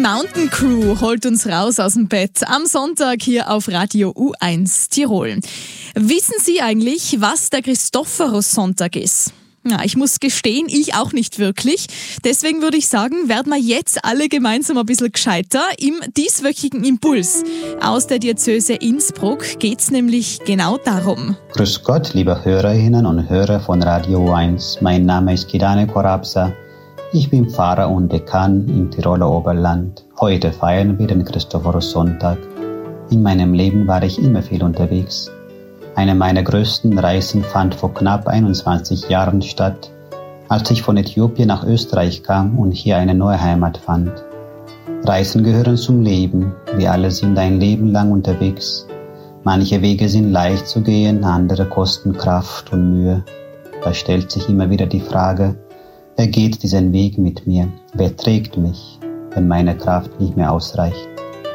Mountain Crew holt uns raus aus dem Bett am Sonntag hier auf Radio U1 Tirol. Wissen Sie eigentlich, was der Christophorus-Sonntag ist? Ja, ich muss gestehen, ich auch nicht wirklich. Deswegen würde ich sagen, werden wir jetzt alle gemeinsam ein bisschen gescheiter. Im dieswöchigen Impuls aus der Diözese Innsbruck geht es nämlich genau darum. Grüß Gott, liebe Hörerinnen und Hörer von Radio U1. Mein Name ist Kidane Korabsa. Ich bin Pfarrer und Dekan im Tiroler Oberland. Heute feiern wir den Christophorus-Sonntag. In meinem Leben war ich immer viel unterwegs. Eine meiner größten Reisen fand vor knapp 21 Jahren statt, als ich von Äthiopien nach Österreich kam und hier eine neue Heimat fand. Reisen gehören zum Leben. Wir alle sind ein Leben lang unterwegs. Manche Wege sind leicht zu gehen, andere kosten Kraft und Mühe. Da stellt sich immer wieder die Frage, wer geht diesen Weg mit mir? Wer trägt mich, wenn meine Kraft nicht mehr ausreicht?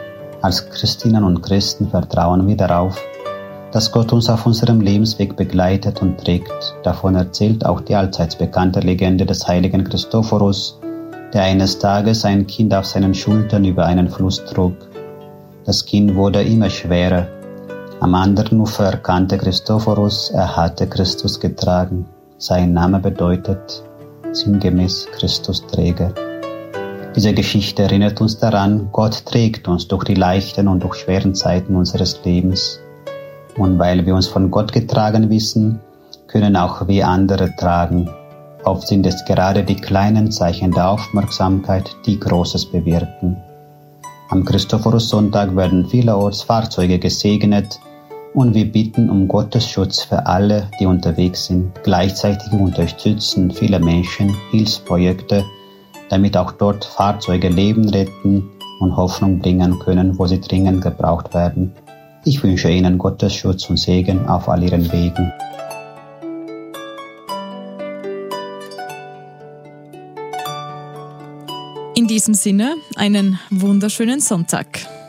Als Christinnen und Christen vertrauen wir darauf, dass Gott uns auf unserem Lebensweg begleitet und trägt. Davon erzählt auch die allseits bekannte Legende des heiligen Christophorus, der eines Tages ein Kind auf seinen Schultern über einen Fluss trug. Das Kind wurde immer schwerer. Am anderen Ufer erkannte Christophorus, er hatte Christus getragen. Sein Name bedeutet sinngemäß Christusträger. Diese Geschichte erinnert uns daran, Gott trägt uns durch die leichten und durch schweren Zeiten unseres Lebens. Und weil wir uns von Gott getragen wissen, können auch wir andere tragen. Oft sind es gerade die kleinen Zeichen der Aufmerksamkeit, die Großes bewirken. Am Christophorus-Sonntag werden vielerorts Fahrzeuge gesegnet und wir bitten um Gottes Schutz für alle, die unterwegs sind. Gleichzeitig unterstützen viele Menschen Hilfsprojekte, damit auch dort Fahrzeuge Leben retten und Hoffnung bringen können, wo sie dringend gebraucht werden. Ich wünsche Ihnen Gottes Schutz und Segen auf all Ihren Wegen. In diesem Sinne, einen wunderschönen Sonntag.